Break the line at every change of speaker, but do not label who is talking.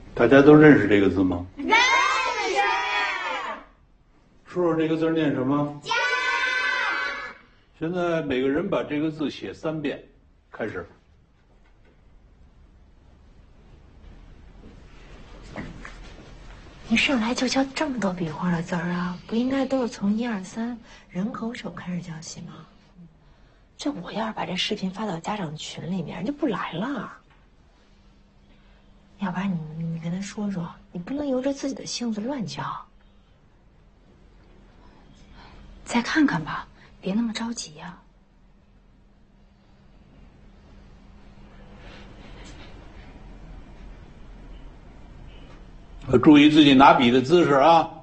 大家都认识这个字吗？
认识。
说说这个字念什么？
家。
现在每个人把这个字写3遍，开始。
你上来就教这么多笔画的字儿啊？不应该都是从1、2、3人口手开始教起吗？这我要是把这视频发到家长群里面，人就不来了。要不然你跟他说说，你不能由着自己的性子乱教。
再看看吧，别那么着急呀。
注意自己拿笔的姿势啊。